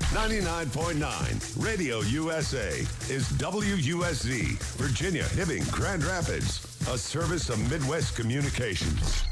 99.9 Radio USA is WUSZ, Virginia, Hibbing, Grand Rapids, a service of Midwest Communications.